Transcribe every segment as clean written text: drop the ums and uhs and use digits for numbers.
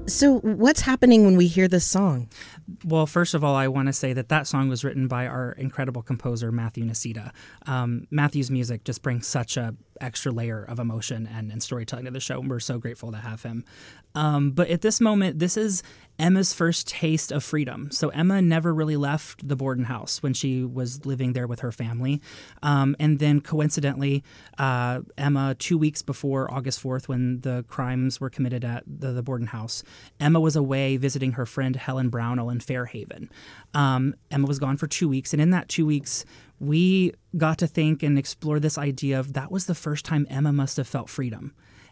So what's happening when we hear this song? Well, first of all, I want to say that song was written by our incredible composer, Matthew Nacita. Matthew's music just brings such a extra layer of emotion and storytelling to the show, and we're so grateful to have him. But at this moment, this is Emma's first taste of freedom. So Emma never really left the Borden house when she was living there with her family. And then coincidentally, Emma, 2 weeks before August 4th, when the crimes were committed at the Borden house, Emma was away visiting her friend Helen Brownell in Fairhaven. Emma was gone for 2 weeks, and in that 2 weeks, we got to think and explore this idea of that was the first time Emma must have felt freedom.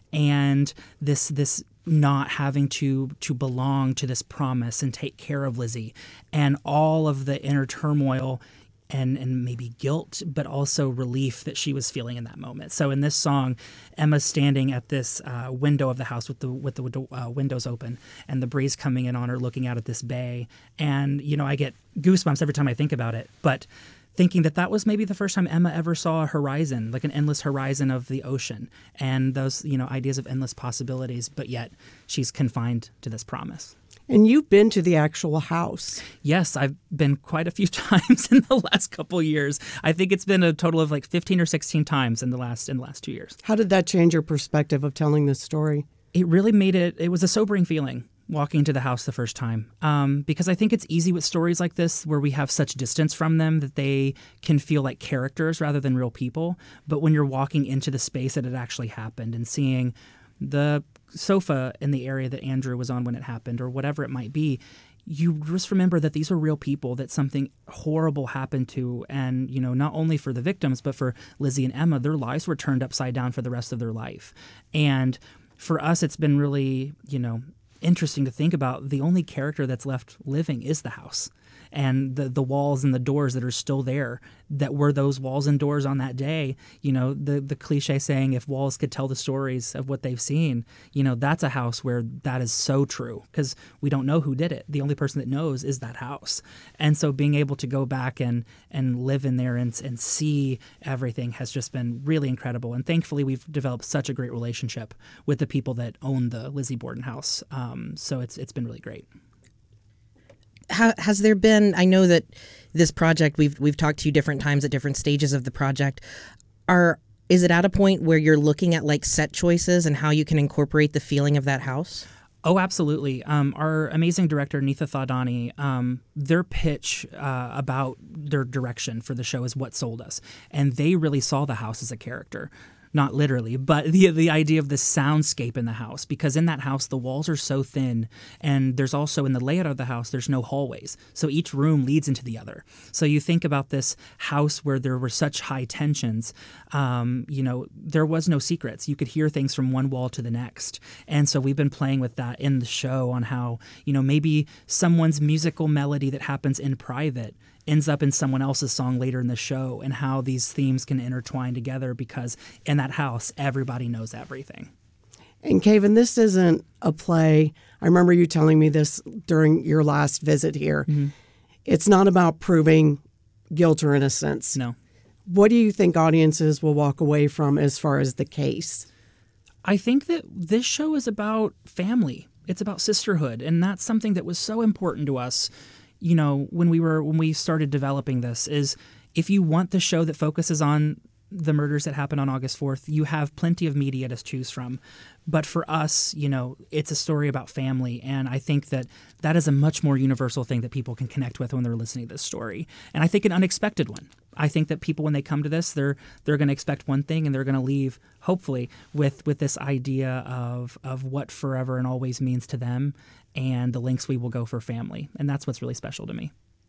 And this not having to belong to this promise and take care of Lizzie, and all of the inner turmoil and maybe guilt, but also relief that she was feeling in that moment. So in this song, Emma's standing at this window of the house with the windows open and the breeze coming in on her, looking out at this bay. And, I get goosebumps every time I think about it. But thinking that was maybe the first time Emma ever saw a horizon, like an endless horizon of the ocean, and those, ideas of endless possibilities, but yet she's confined to this promise. And you've been to the actual house. Yes, I've been quite a few times in the last couple of years. I think it's been a total of like 15 or 16 times in the last 2 years. How did that change your perspective of telling this story? It really it was a sobering feeling walking into the house the first time, because I think it's easy with stories like this where we have such distance from them that they can feel like characters rather than real people. But when you're walking into the space that it actually happened and seeing the sofa in the area that Andrew was on when it happened or whatever it might be, you just remember that these are real people that something horrible happened to. And, not only for the victims, but for Lizzie and Emma, their lives were turned upside down for the rest of their life. And for us, it's been really, interesting to think about. The only character that's left living is the house, and the walls and the doors that are still there, that were those walls and doors on that day. The cliche saying, if walls could tell the stories of what they've seen, that's a house where that is so true, because we don't know who did it. The only person that knows is that house. And so being able to go back and live in there and see everything has just been really incredible. And thankfully, we've developed such a great relationship with the people that own the Lizzie Borden house. So it's been really great. Has there been, I know that this project, we've talked to you different times at different stages of the project. Is it at a point where you're looking at like set choices and how you can incorporate the feeling of that house? Oh, absolutely. Our amazing director, Neetha Thadani, their pitch about their direction for the show is what sold us. And they really saw the house as a character. Not literally, but the idea of the soundscape in the house, because in that house, the walls are so thin, and there's also in the layout of the house, there's no hallways. So each room leads into the other. So you think about this house where there were such high tensions, there was no secrets. You could hear things from one wall to the next. And so we've been playing with that in the show on how, maybe someone's musical melody that happens in private ends up in someone else's song later in the show, and how these themes can intertwine together, because in that house, everybody knows everything. And Kevin, this isn't a play. I remember you telling me this during your last visit here. Mm-hmm. It's not about proving guilt or innocence. No. What do you think audiences will walk away from as far as the case? I think that this show is about family. It's about sisterhood, and that's something that was so important to us. When we started developing this, is if you want the show that focuses on the murders that happened on August 4th, you have plenty of media to choose from. But for us, it's a story about family. And I think that is a much more universal thing that people can connect with when they're listening to this story. And I think an unexpected one. I think that people, when they come to this, they're going to expect one thing, and they're going to leave, hopefully, with this idea of what forever and always means to them, and the lengths we will go for family. And that's what's really special to me.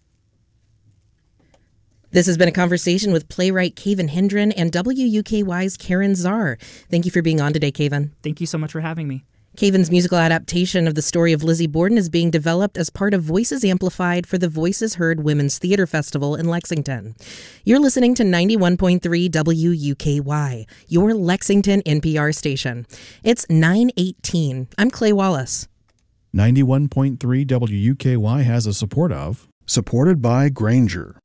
This has been a conversation with playwright Kevin Hendren and WUKY's Karen Czar. Thank you for being on today, Kevin. Thank you so much for having me. Kevin's musical adaptation of the story of Lizzie Borden is being developed as part of Voices Amplified for the Voices Heard Women's Theater Festival in Lexington. You're listening to 91.3 WUKY, your Lexington NPR station. It's 9:18. I'm Clay Wallace. 91.3 WUKY has a supported by Grainger,